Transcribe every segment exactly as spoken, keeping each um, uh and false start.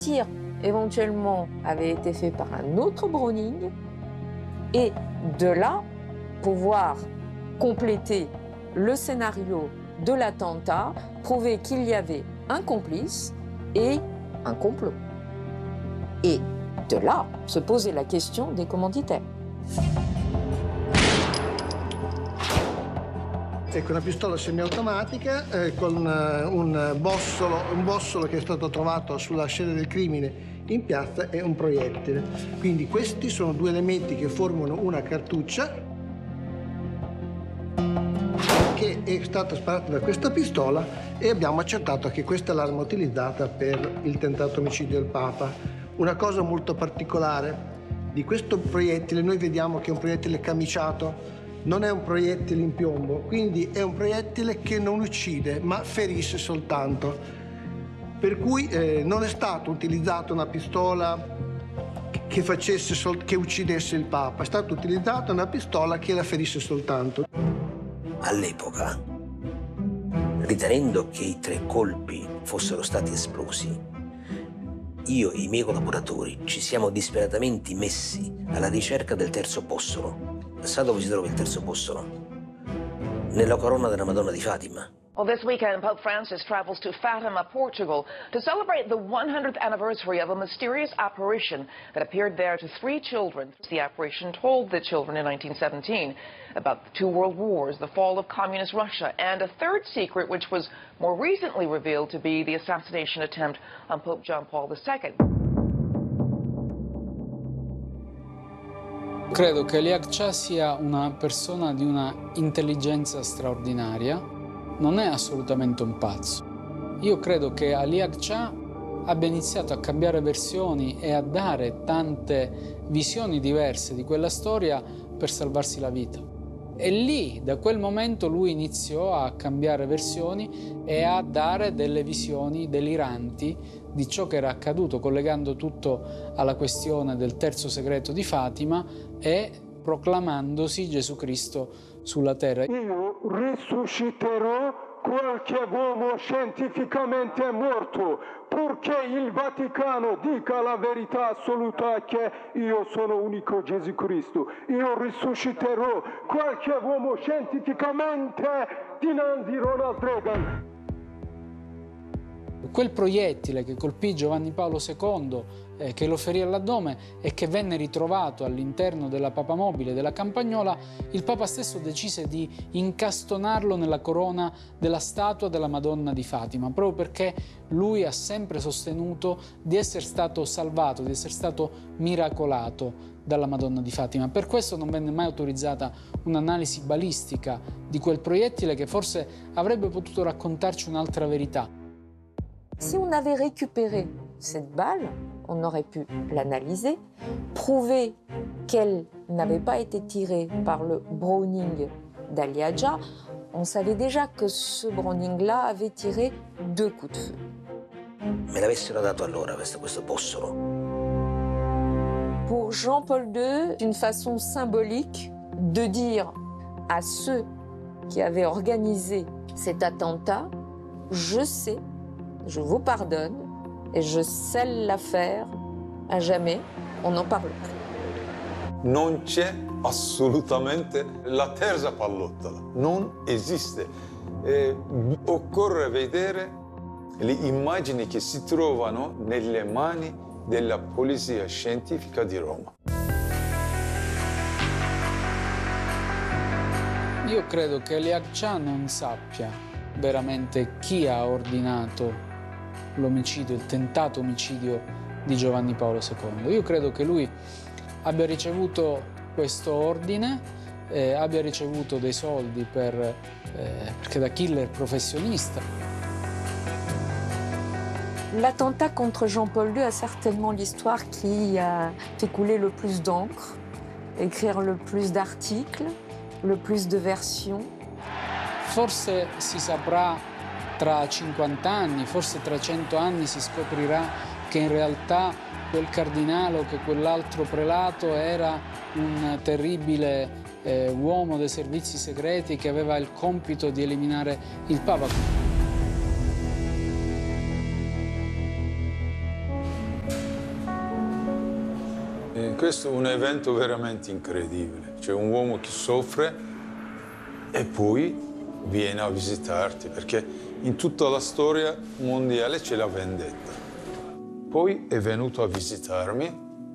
tir éventuellement avait été fait par un autre Browning et de là pouvoir compléter le scénario de l'attentat, prouver qu'il y avait un complice et un complot. Et de là se poser la question des commanditaires. Ecco, una pistola semiautomatica eh, con eh, un, bossolo, un bossolo che è stato trovato sulla scena del crimine in piazza e un proiettile. Quindi questi sono due elementi che formano una cartuccia che è stata sparata da questa pistola e abbiamo accertato che questa è l'arma utilizzata per il tentato omicidio del Papa. Una cosa molto particolare di questo proiettile, noi vediamo che è un proiettile camiciato. Non è un proiettile in piombo, quindi è un proiettile che non uccide, ma ferisce soltanto. Per cui eh, non è stata utilizzata una pistola che, facesse sol che uccidesse il Papa, è stata utilizzata una pistola che la ferisse soltanto. All'epoca, ritenendo che i tre colpi fossero stati esplosi, io e i miei collaboratori ci siamo disperatamente messi alla ricerca del terzo bossolo. Sa dove si trova il terzo bossolo? Nella corona della Madonna di Fatima. Well, this weekend, Pope Francis travels to Fatima, Portugal, to celebrate the one hundredth anniversary of a mysterious apparition that appeared there to three children. The apparition told the children in nineteen seventeen about the two world wars, the fall of communist Russia, and a third secret which was more recently revealed to be the assassination attempt on Pope John Paul the Second. Credo che Ali Aqsa sia una persona di una intelligenza straordinaria, non è assolutamente un pazzo. Io credo che Ali Aqsa abbia iniziato a cambiare versioni e a dare tante visioni diverse di quella storia per salvarsi la vita. E lì, da quel momento, lui iniziò a cambiare versioni e a dare delle visioni deliranti di ciò che era accaduto, collegando tutto alla questione del terzo segreto di Fatima e proclamandosi Gesù Cristo sulla terra. Io risusciterò qualche uomo scientificamente morto, purché il Vaticano dica la verità assoluta che io sono unico Gesù Cristo. Io risusciterò qualche uomo scientificamente dinanzi Ronald Reagan. Quel proiettile che colpì Giovanni Paolo secondo, eh, che lo ferì all'addome e che venne ritrovato all'interno della papamobile della Campagnola, il Papa stesso decise di incastonarlo nella corona della statua della Madonna di Fatima, proprio perché lui ha sempre sostenuto di essere stato salvato, di essere stato miracolato dalla Madonna di Fatima. Per questo non venne mai autorizzata un'analisi balistica di quel proiettile che forse avrebbe potuto raccontarci un'altra verità. Si on avait récupéré cette balle, on aurait pu l'analyser, prouver qu'elle n'avait pas été tirée par le Browning d'Ali Aqsa. On savait déjà que ce Browning-là avait tiré deux coups de feu. Me l'avessero dato allora questo, questo bossolo. Pour Jean-Paul deux, une façon symbolique de dire à ceux qui avaient organisé cet attentat, je sais, je vous pardonne et je scelle l'affaire à jamais, on n'en parle plus. Non c'è assolutamente la terza pallottola, non esiste. Eh, occorre vedere le immagini che si trovano nelle mani della Polizia Scientifica di Roma. Io credo che Ali Aqsa non sappia veramente chi ha ordinato l'omicidio, il tentato omicidio di Giovanni Paolo secondo. Io credo che lui abbia ricevuto questo ordine, eh, abbia ricevuto dei soldi per, eh, perché da killer professionnista. L'attentat contre Jean-Paul deux a certainement l'histoire qui a fait couler le plus d'encre, écrire le plus d'articles, le plus de versions. Forse si saprà tra cinquanta anni, forse tra cento anni si scoprirà che in realtà quel cardinale o che quell'altro prelato era un terribile eh, uomo dei servizi segreti che aveva il compito di eliminare il Papa. E questo è un evento veramente incredibile. C'è un uomo che soffre e poi viene a visitarti, perché in tutta la storia mondiale c'è la vendetta. Poi è venuto a visitarmi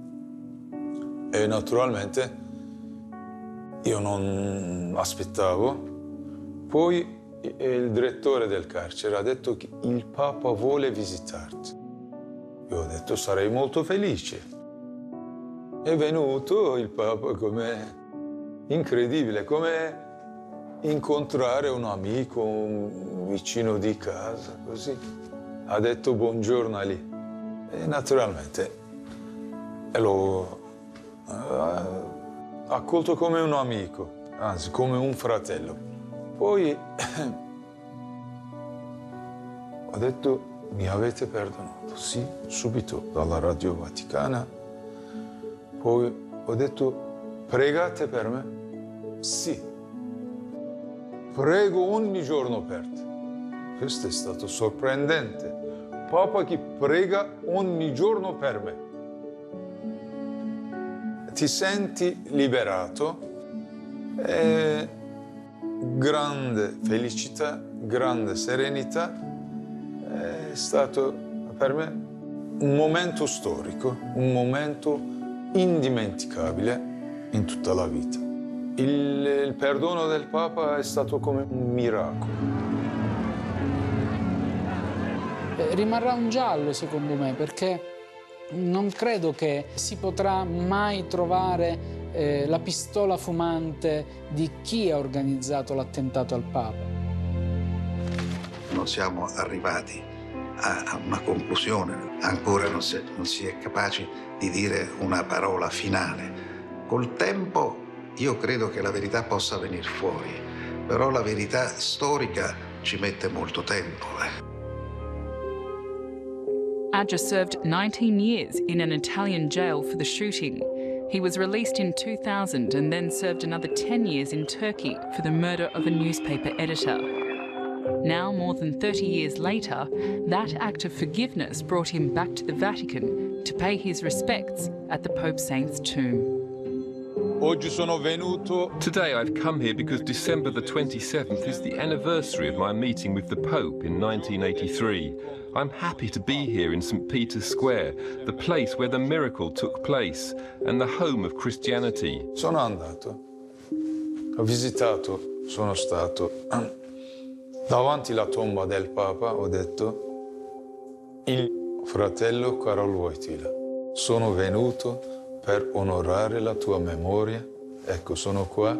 e naturalmente io non aspettavo. Poi il direttore del carcere ha detto che il Papa vuole visitarti. Io ho detto sarei molto felice. È venuto il Papa, come incredibile, come incontrare un amico, un vicino di casa, così. Ha detto buongiorno lì. E naturalmente l'ho accolto come un amico, anzi come un fratello. Poi ho detto, mi avete perdonato? Sì, subito dalla Radio Vaticana. Poi ho detto, pregate per me? Sì. Prego ogni giorno per te. Questo è stato sorprendente. Papa che prega ogni giorno per me. Ti senti liberato. E grande felicità, grande serenità. È stato per me un momento storico, un momento indimenticabile in tutta la vita. Il, il perdono del Papa è stato come un miracolo. Rimarrà un giallo, secondo me, perché non credo che si potrà mai trovare eh, la pistola fumante di chi ha organizzato l'attentato al Papa. Non siamo arrivati a, a una conclusione, ancora non si, non si è capaci di dire una parola finale. Col tempo io credo che la verità possa venire fuori, però la verità storica ci mette molto tempo. Eh. Adja served nineteen years in an Italian jail for the shooting. He was released in two thousand and then served another ten years in Turkey for the murder of a newspaper editor. Now, more than thirty years later, that act of forgiveness brought him back to the Vatican to pay his respects at the Pope Saint's tomb. Oggi sono venuto. Today I've come here because December the twenty-seventh is the anniversary of my meeting with the Pope in nineteen eighty-three. I'm happy to be here in Saint Peter's Square, the place where the miracle took place and the home of Christianity. Sono andato, ho visitato, sono stato davanti alla tomba del Papa, ho detto, il fratello Karol Wojtyla, sono venuto per onorare la tua memoria, ecco, sono qua.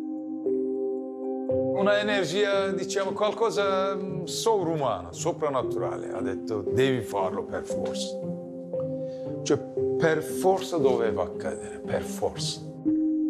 Una energia, diciamo, qualcosa sovrumano, soprannaturale. Ha detto, devi farlo per forza. Cioè, per forza doveva accadere, per forza.